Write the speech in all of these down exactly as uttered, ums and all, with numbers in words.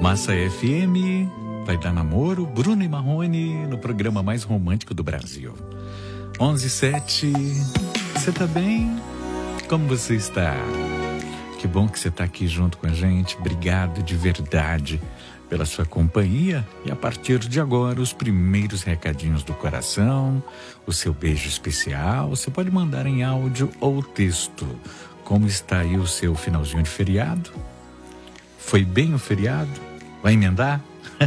Massa F M, vai dar namoro, Bruno e Marrone, no programa mais romântico do Brasil. onze e sete, você tá bem? Como você está? Que bom que você tá aqui junto com a gente, obrigado de verdade pela sua companhia. E a partir de agora, os primeiros recadinhos do coração, o seu beijo especial, você pode mandar em áudio ou texto. Como está aí o seu finalzinho de feriado? Foi bem o feriado? Vai emendar?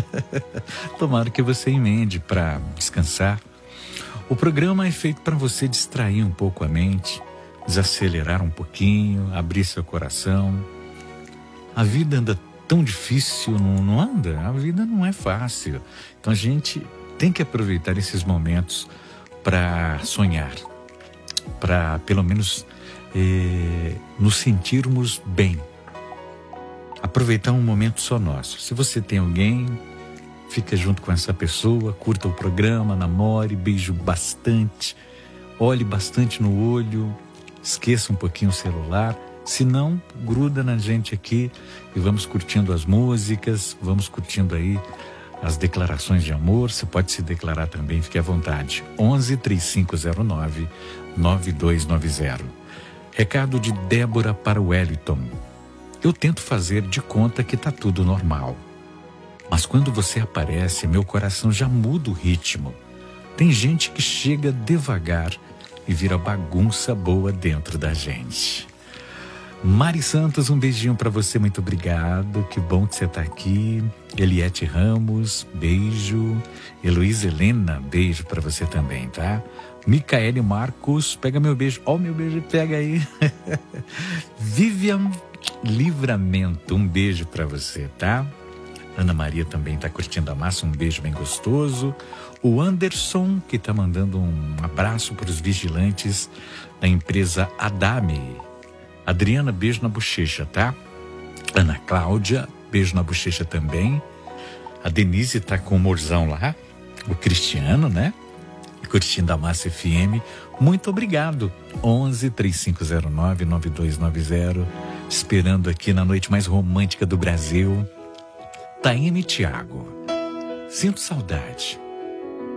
Tomara que você emende para descansar. O programa é feito para você distrair um pouco a mente, desacelerar um pouquinho, abrir seu coração. A vida anda tão difícil, não, não anda? A vida não é fácil. Então a gente tem que aproveitar esses momentos para sonhar, para pelo menos eh, nos sentirmos bem. Aproveitar um momento só nosso. Se você tem alguém, fica junto com essa pessoa, curta o programa, namore, beije bastante, olhe bastante no olho, esqueça um pouquinho o celular. Se não, gruda na gente aqui e vamos curtindo as músicas, vamos curtindo aí as declarações de amor. Você pode se declarar também, fique à vontade. onze, três cinco zero nove, nove dois nove zero. Recado de Débora para o Wellington. Eu tento fazer de conta que tá tudo normal. Mas quando você aparece, meu coração já muda o ritmo. Tem gente que chega devagar e vira bagunça boa dentro da gente. Mari Santos, um beijinho pra você, muito obrigado, que bom que você tá aqui. Eliette Ramos, beijo. Heloísa Helena, beijo pra você também, tá? Micaele Marcos, pega meu beijo, ó, meu beijo, pega aí. Vivian Livramento, um beijo pra você, tá? Ana Maria também tá curtindo a massa, um beijo bem gostoso. O Anderson, que tá mandando um abraço pros vigilantes da empresa Adame. Adriana, beijo na bochecha, tá? Ana Cláudia, beijo na bochecha também. A Denise tá com o humorzão lá. O Cristiano, né? Curtindo a Massa F M. Muito obrigado. onze, três cinco zero nove, nove dois nove zero. Esperando aqui na noite mais romântica do Brasil. Taine e Thiago. Sinto saudade.